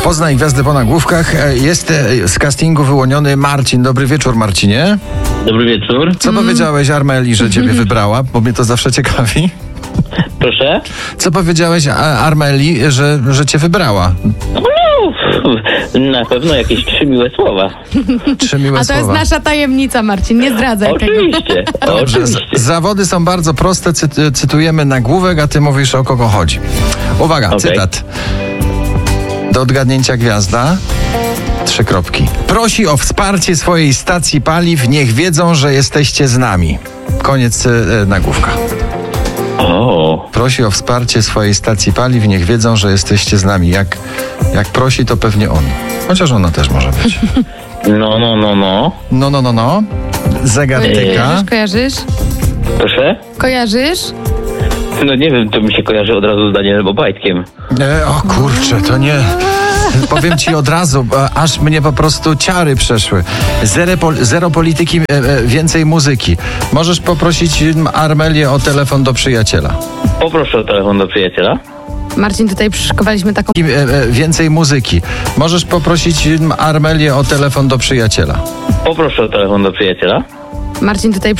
Poznań Gwiazdy po nagłówkach. Jest z castingu wyłoniony Marcin. Dobry wieczór, Marcinie. Dobry wieczór. Co powiedziałeś Armeli, że ciebie wybrała? Bo mnie to zawsze ciekawi. Proszę? Co powiedziałeś Armeli, że cię wybrała? No, na pewno jakieś 3 miłe słowa. 3 miłe A to słowa. jest nasza tajemnica, Marcin, nie zdradzaj tego. Oczywiście, Dobrze, oczywiście. zawody są bardzo proste. Cytujemy nagłówek, a ty mówisz, o kogo chodzi. Uwaga, Okej. cytat. Do odgadnięcia gwiazda. 3 kropki. Prosi o wsparcie swojej stacji paliw. Niech wiedzą, że jesteście z nami. Koniec nagłówka. O, Prosi o wsparcie swojej stacji paliw. Niech wiedzą, że jesteście z nami. Jak prosi, to pewnie on. Chociaż ona też może być. no. No. Zegar tyka. Kojarzysz? Proszę? Kojarzysz? No nie wiem, to mi się kojarzy od razu z Danielem Obajtkiem. O kurczę, to nie... Powiem ci od razu, aż mnie po prostu ciary przeszły. Zero polityki, więcej muzyki. Możesz poprosić Armelię o telefon do przyjaciela. Poproszę o telefon do przyjaciela. Marcin, tutaj przyszykowaliśmy taką... Więcej muzyki. Możesz poprosić Armelię o telefon do przyjaciela. Poproszę o telefon do przyjaciela. Marcin, tutaj